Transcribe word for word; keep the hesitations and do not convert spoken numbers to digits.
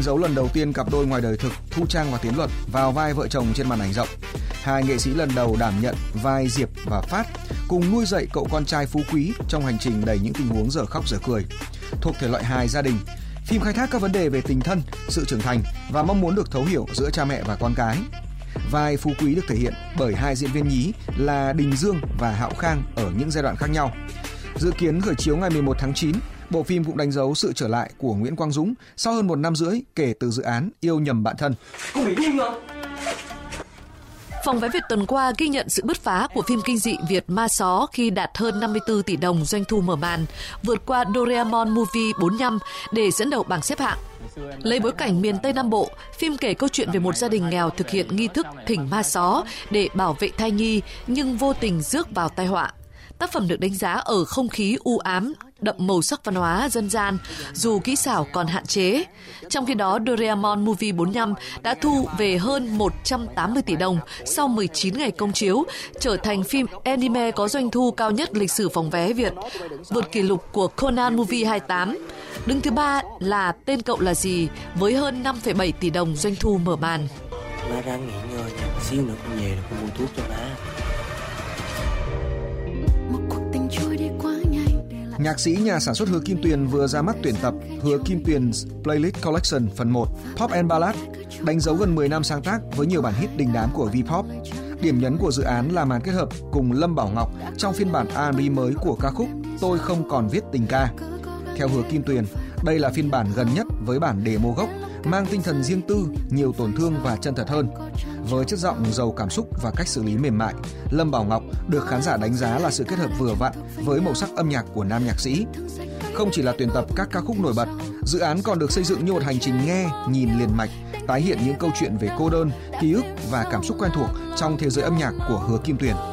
đánh dấu lần đầu tiên cặp đôi ngoài đời thực Thu Trang và Tiến Luật vào vai vợ chồng trên màn ảnh rộng. Hai nghệ sĩ lần đầu đảm nhận vai Diệp và Phát, cùng nuôi dạy cậu con trai phú quý trong hành trình đầy những tình huống dở khóc dở cười. Thuộc thể loại hài gia đình, phim khai thác các vấn đề về tình thân, sự trưởng thành và mong muốn được thấu hiểu giữa cha mẹ và con cái. Vai phú quý được thể hiện bởi hai diễn viên nhí là Đình Dương và Hạo Khang ở những giai đoạn khác nhau. Dự kiến khởi chiếu ngày mười một tháng chín, bộ phim cũng đánh dấu sự trở lại của Nguyễn Quang Dũng sau hơn một năm rưỡi kể từ dự án Yêu nhầm bạn thân. Không bị điên không? Phòng vé Việt tuần qua ghi nhận sự bứt phá của phim kinh dị Việt Ma Xó khi đạt hơn năm mươi tư tỷ đồng doanh thu mở màn, vượt qua Doraemon Movie bốn mươi lăm để dẫn đầu bảng xếp hạng. Lấy bối cảnh miền Tây Nam Bộ, phim kể câu chuyện về một gia đình nghèo thực hiện nghi thức thỉnh ma xó để bảo vệ thai nhi nhưng vô tình rước vào tai họa. Tác phẩm được đánh giá ở không khí u ám, đậm màu sắc văn hóa dân gian, dù kỹ xảo còn hạn chế. Trong khi đó, Doraemon Movie bốn mươi lăm đã thu về hơn một trăm tám mươi tỷ đồng sau mười chín ngày công chiếu, trở thành phim anime có doanh thu cao nhất lịch sử phòng vé Việt, vượt kỷ lục của Conan Movie hai mươi tám. Đứng thứ ba là Tên cậu là gì với hơn năm phẩy bảy tỷ đồng doanh thu mở màn. Má ráng nghỉ ngơi nha, xíu nữa con về là con mua thuốc cho má. Nhạc sĩ nhà sản xuất Hứa Kim Tuyền vừa ra mắt tuyển tập Hứa Kim Tuyền Playlist Collection phần một Pop and Ballad, đánh dấu gần mười năm sáng tác với nhiều bản hit đình đám của V-pop. Điểm nhấn của dự án là màn kết hợp cùng Lâm Bảo Ngọc trong phiên bản R and B mới của ca khúc Tôi không còn viết tình ca. Theo Hứa Kim Tuyền, đây là phiên bản gần nhất với bản demo gốc, mang tinh thần riêng tư, nhiều tổn thương và chân thật hơn. Với chất giọng giàu cảm xúc và cách xử lý mềm mại, Lâm Bảo Ngọc được khán giả đánh giá là sự kết hợp vừa vặn với màu sắc âm nhạc của nam nhạc sĩ. Không chỉ là tuyển tập các ca khúc nổi bật, dự án còn được xây dựng như một hành trình nghe, nhìn liền mạch, tái hiện những câu chuyện về cô đơn, ký ức và cảm xúc quen thuộc trong thế giới âm nhạc của Hứa Kim Tuyền.